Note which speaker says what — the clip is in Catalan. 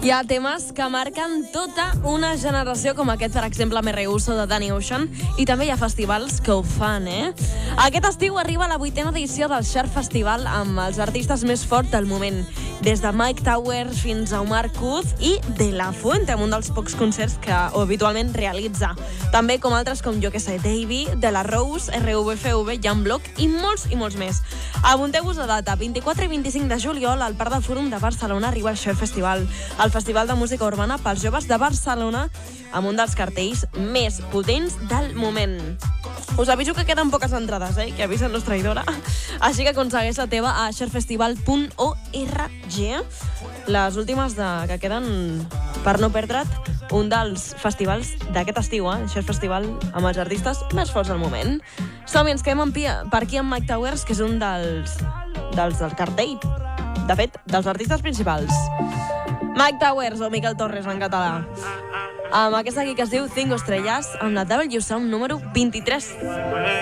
Speaker 1: Hi ha temes que marquen tota una generació, com aquest, per exemple, Me Rehuso, de Danny Ocean, i també hi ha festivals que ho fan, Aquest estiu arriba la 8ª edició del Share Festival amb els artistes més forts del moment, des de Mike Towers fins a Omar Kuz i De La Fuente, amb un dels pocs concerts que habitualment realitza. També com altres com, jo que sé, Davey, De La Rose, RVFV, Jan Block i molts més. Apunteu-vos a data, 24 i 25 de juliol, al Parc del Fòrum de Barcelona arriba el Share Festival, el festival de música urbana pels joves de Barcelona, amb un dels cartells més potents del moment. Us aviso que queden poques entrades, que avisen-nos traïdora. Així que aconsegueix la teva a sharefestival.org. Les últimes que queden per no perdre't un dels festivals d'aquest estiu, Share Festival, amb els artistes més forts del moment. Som-hi, ens quedem per aquí amb Mike Towers, que és un dels del cartell. De fet, dels artistes principals. Mike Towers o Miquel Torres en català. Amb aquesta aquí que es diu Cinco Estrellas, amb la W Sound número 23.